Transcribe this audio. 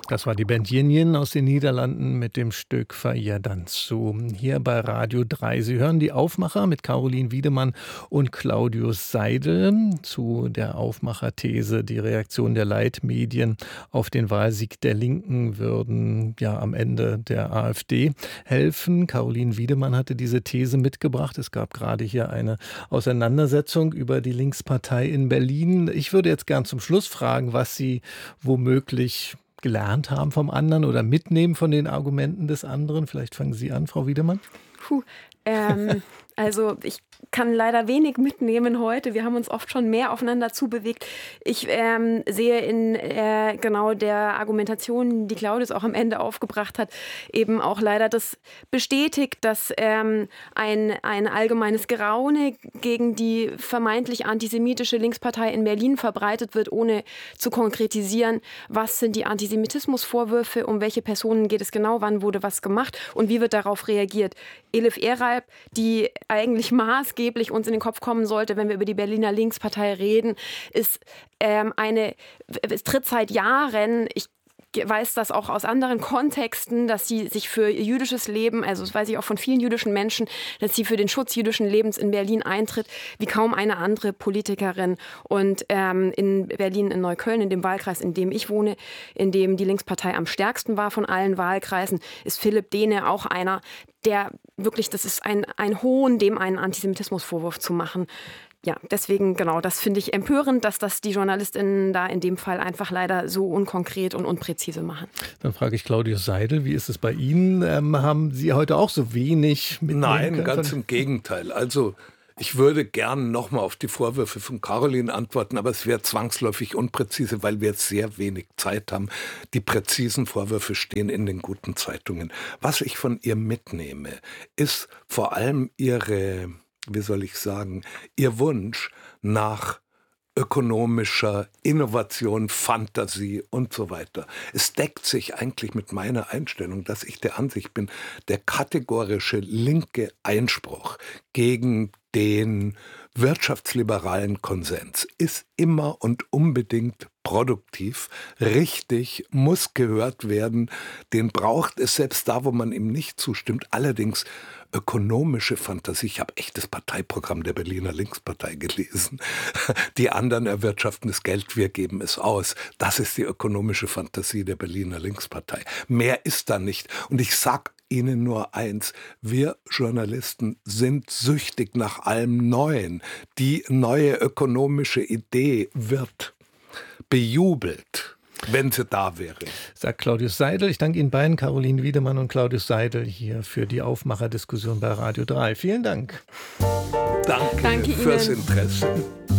Das war die Band Yin Yin aus den Niederlanden mit dem Stück Fair Danzu. Hier bei Radio 3. Sie hören die Aufmacher mit Caroline Wiedemann und Claudius Seidel zu der Aufmacherthese. Die Reaktion der Leitmedien auf den Wahlsieg der Linken würden ja am Ende der AfD helfen. Caroline Wiedemann hatte diese These mitgebracht. Es gab gerade hier eine Auseinandersetzung über die Linkspartei in Berlin. Ich würde jetzt gern zum Schluss fragen, was Sie womöglich gelernt haben vom anderen oder mitnehmen von den Argumenten des anderen. Vielleicht fangen Sie an, Frau Wiedemann. Also ich kann leider wenig mitnehmen heute. Wir haben uns oft schon mehr aufeinander zubewegt. Ich sehe in genau der Argumentation, die Claudius auch am Ende aufgebracht hat, eben auch leider das bestätigt, dass ein allgemeines Geraune gegen die vermeintlich antisemitische Linkspartei in Berlin verbreitet wird, ohne zu konkretisieren, was sind die Antisemitismusvorwürfe, um welche Personen geht es genau, wann wurde was gemacht und wie wird darauf reagiert. Elif Eralp, die eigentlich maßgeblich uns in den Kopf kommen sollte, wenn wir über die Berliner Linkspartei reden, es tritt seit Jahren, ich weiß das auch aus anderen Kontexten, dass sie sich für jüdisches Leben, also das weiß ich auch von vielen jüdischen Menschen, dass sie für den Schutz jüdischen Lebens in Berlin eintritt, wie kaum eine andere Politikerin. Und in Berlin, in Neukölln, in dem Wahlkreis, in dem ich wohne, in dem die Linkspartei am stärksten war von allen Wahlkreisen, ist Philipp Dehne auch einer, der wirklich, das ist ein Hohn, dem einen Antisemitismusvorwurf zu machen. Ja, deswegen, genau, das finde ich empörend, dass das die JournalistInnen da in dem Fall einfach leider so unkonkret und unpräzise machen. Dann frage ich Claudius Seidel, wie ist es bei Ihnen? Haben Sie heute auch so wenig mitnehmen können? Nein, ganz im Gegenteil. Also ich würde gern nochmal auf die Vorwürfe von Caroline antworten, aber es wäre zwangsläufig unpräzise, weil wir jetzt sehr wenig Zeit haben. Die präzisen Vorwürfe stehen in den guten Zeitungen. Was ich von ihr mitnehme, ist vor allem ihre, wie soll ich sagen, ihr Wunsch nach ökonomischer Innovation, Fantasie und so weiter. Es deckt sich eigentlich mit meiner Einstellung, dass ich der Ansicht bin, der kategorische linke Einspruch gegen den wirtschaftsliberalen Konsens ist immer und unbedingt produktiv, richtig, muss gehört werden, den braucht es selbst da, wo man ihm nicht zustimmt. Allerdings ökonomische Fantasie. Ich habe echt das Parteiprogramm der Berliner Linkspartei gelesen. Die anderen erwirtschaften das Geld, wir geben es aus. Das ist die ökonomische Fantasie der Berliner Linkspartei. Mehr ist da nicht. Und ich sag Ihnen nur eins, wir Journalisten sind süchtig nach allem Neuen. Die neue ökonomische Idee wird bejubelt, wenn sie da wäre. Sagt Claudius Seidel. Ich danke Ihnen beiden, Caroline Wiedemann und Claudius Seidel, hier für die Aufmacherdiskussion bei Radio 3. Vielen Dank. Danke fürs Interesse.